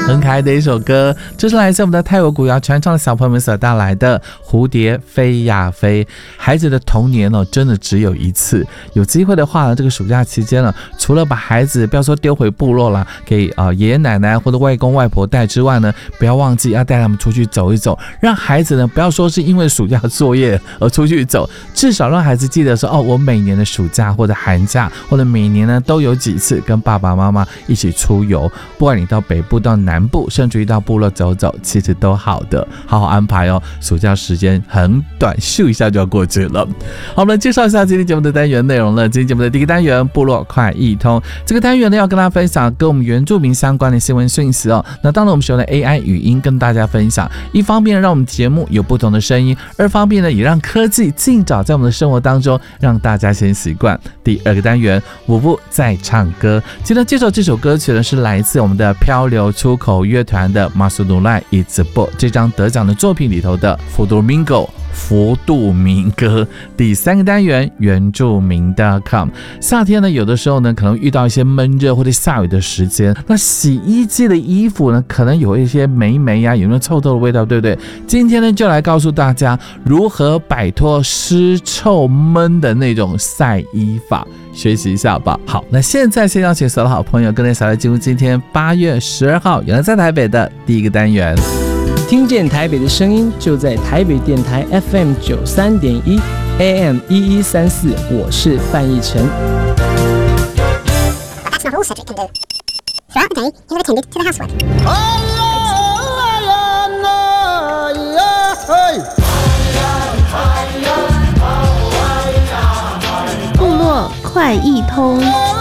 很可爱的一首歌，这是来自我们的泰国古谣传唱的小朋友们所带来的蝴蝶飞呀飞。孩子的童年真的只有一次，有机会的话呢，这个暑假期间呢，除了把孩子不要说丢回部落啦，给爷爷奶奶或者外公外婆带之外呢，不要忘记要带他们出去走一走，让孩子呢不要说是因为暑假作业而出去走，至少让孩子记得说我每年的暑假或者寒假或者每年呢都有几次跟爸爸妈妈一起出游，不管你到北部到南部，甚至于到部落走走，其实都好的，好好安排暑假时间很短，咻一下就要过去了。好，我们来介绍一下今天节目的单元内容了。今天节目的第一个单元部落快易通，这个单元呢要跟大家分享跟我们原住民相关的新闻讯息那当然我们使用了 AI 语音跟大家分享，一方面让我们节目有不同的声音，二方面呢也让科技尽早在我们的生活当中让大家先习惯。第二个单元舞步在唱歌，今天介绍这首歌曲呢是来自我们的漂流出口乐团的马苏努赖伊兹波这张得奖的作品里头的福杜明歌。佛度民歌。第三个单元原住民.com， 夏天呢有的时候呢可能遇到一些闷热或者下雨的时间，那洗衣机的衣服呢可能有一些霉呀，有没有臭臭的味道，对不对？今天呢就来告诉大家如何摆脱湿臭闷的那种晒衣法，学习一下吧。好，那现在先邀请所有的好朋友跟着小来进入今天8月12号原来在台北的第一个单元， 听见台北的声音就在台北电台 FM 93.1 AM 1134，我是范逸臣。 That's not all Cedric can do. Throughout the day, he'll attend to the housework. 部落快易通。